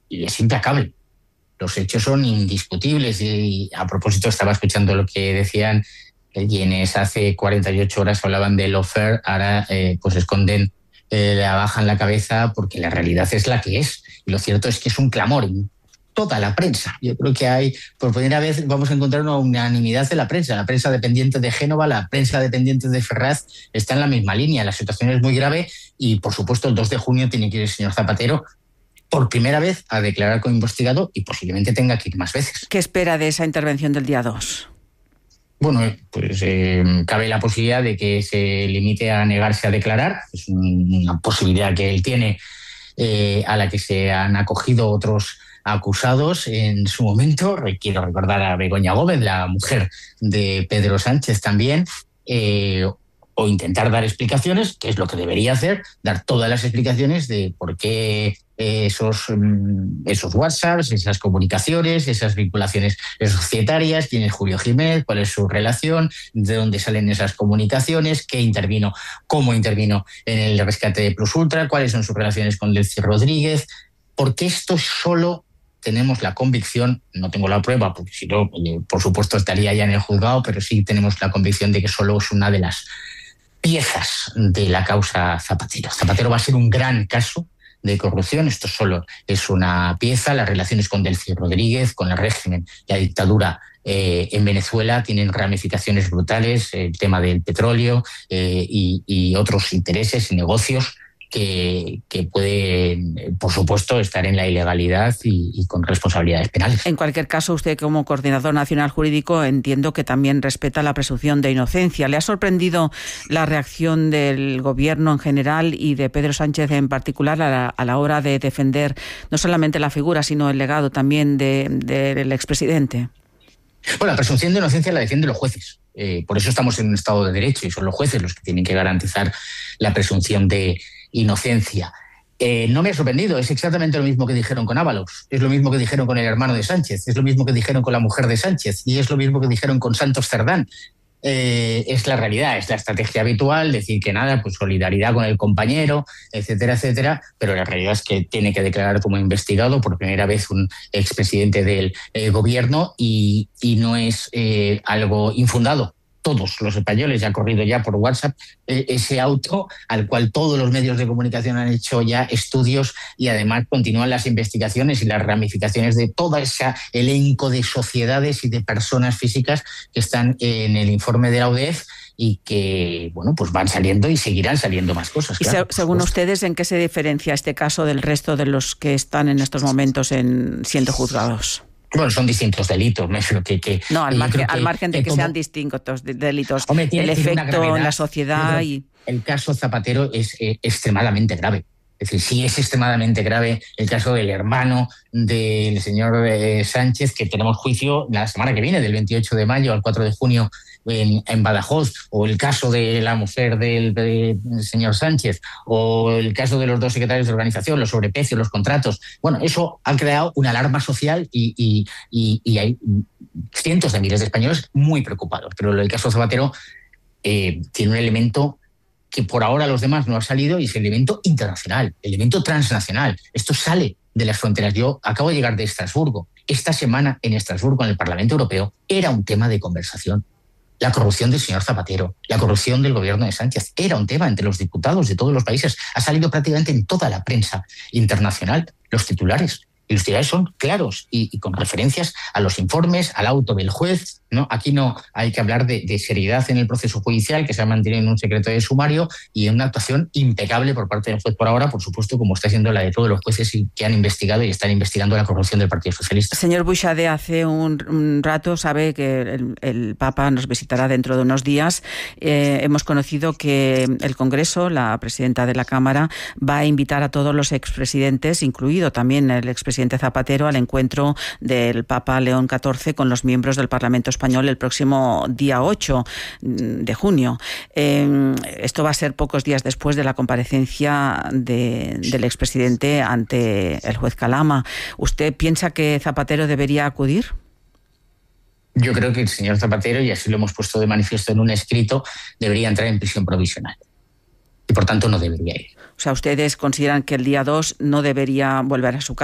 y es implacable. Los hechos son indiscutibles y a propósito estaba escuchando lo que decían quienes hace 48 horas hablaban de lawfare, ahora pues esconden, bajan la cabeza porque la realidad es la que es. Y lo cierto es que es un clamor en toda la prensa. Yo creo que hay, por primera vez vamos a encontrar una unanimidad de la prensa dependiente de Génova, la prensa dependiente de Ferraz está en la misma línea. La situación es muy grave y, por supuesto, el 2 de junio tiene que ir el señor Zapatero por primera vez a declarar como investigado y posiblemente tenga que ir más veces. ¿Qué espera de esa intervención del día 2? Bueno, pues cabe la posibilidad de que se limite a negarse a declarar. Es una posibilidad que él tiene, a la que se han acogido otros acusados en su momento. Quiero recordar a Begoña Gómez, la mujer de Pedro Sánchez también, o intentar dar explicaciones, que es lo que debería hacer, dar todas las explicaciones de por qué esos WhatsApps, esas comunicaciones, esas vinculaciones societarias, quién es Julio Jiménez, cuál es su relación, de dónde salen esas comunicaciones, cómo intervino en el rescate de Plus Ultra, cuáles son sus relaciones con Delcy Rodríguez, porque esto solo tenemos la convicción, no tengo la prueba, porque si no, por supuesto estaría ya en el juzgado, pero sí tenemos la convicción de que solo es una de las piezas de la causa Zapatero. Zapatero va a ser un gran caso de corrupción. Esto solo es una pieza. Las relaciones con Delcy Rodríguez, con el régimen, la dictadura en Venezuela tienen ramificaciones brutales. El tema del petróleo y otros intereses y negocios que pueden, por supuesto, estar en la ilegalidad y con responsabilidades penales. En cualquier caso, usted como coordinador nacional jurídico entiendo que también respeta la presunción de inocencia. ¿Le ha sorprendido la reacción del gobierno en general y de Pedro Sánchez en particular a la hora de defender no solamente la figura, sino el legado también del expresidente? Bueno, la presunción de inocencia la defienden los jueces. Por eso estamos en un Estado de Derecho y son los jueces los que tienen que garantizar la presunción de inocencia. No me ha sorprendido, es exactamente lo mismo que dijeron con Ábalos, es lo mismo que dijeron con el hermano de Sánchez, es lo mismo que dijeron con la mujer de Sánchez y es lo mismo que dijeron con Santos Cerdán. Es la realidad, es la estrategia habitual, decir que nada, pues solidaridad con el compañero, etcétera, etcétera, pero la realidad es que tiene que declarar como investigado por primera vez un expresidente del gobierno y no es algo infundado. Todos los españoles ya ha corrido ya por WhatsApp ese auto al cual todos los medios de comunicación han hecho ya estudios y además continúan las investigaciones y las ramificaciones de todo ese elenco de sociedades y de personas físicas que están en el informe de la UDEF y que, bueno, pues van saliendo y seguirán saliendo más cosas. Y claro, según ustedes, ¿en qué se diferencia este caso del resto de los que están en estos momentos siendo juzgados? Bueno, son distintos delitos. No, al margen de que sean distintos delitos. Hombre, el efecto en la sociedad y... El caso Zapatero es extremadamente grave. Es decir, sí es extremadamente grave el caso del hermano del señor Sánchez, que tenemos juicio la semana que viene, del 28 de mayo al 4 de junio en Badajoz, o el caso de la mujer del señor Sánchez, o el caso de los dos secretarios de organización, los sobreprecios, los contratos. Bueno, eso ha creado una alarma social y hay cientos de miles de españoles muy preocupados. Pero el caso Zapatero tiene un elemento que por ahora los demás no ha salido y es el elemento internacional, el elemento transnacional. Esto sale de las fronteras. Yo acabo de llegar de Estrasburgo. Esta semana en Estrasburgo, en el Parlamento Europeo, era un tema de conversación. La corrupción del señor Zapatero, la corrupción del gobierno de Sánchez, era un tema entre los diputados de todos los países. Ha salido prácticamente en toda la prensa internacional. Los titulares son claros y con referencias a los informes, al auto del juez, ¿no? Aquí no hay que hablar de seriedad en el proceso judicial, que se ha mantenido en un secreto de sumario y en una actuación impecable por parte del juez por ahora, por supuesto, como está siendo la de todos los jueces que han investigado y están investigando la corrupción del Partido Socialista. Señor Buixade, hace un rato sabe que el Papa nos visitará dentro de unos días. Hemos conocido que el Congreso, la presidenta de la Cámara, va a invitar a todos los expresidentes, incluido también el expresidente Zapatero, al encuentro del Papa León XIV con los miembros del Parlamento Español el próximo día 8 de junio. Esto va a ser pocos días después de la comparecencia del expresidente ante el juez Calama. ¿Usted piensa que Zapatero debería acudir? Yo creo que el señor Zapatero, y así lo hemos puesto de manifiesto en un escrito, debería entrar en prisión provisional. Y por tanto no debería ir. O sea, ¿ustedes consideran que el día 2 no debería volver a su casa?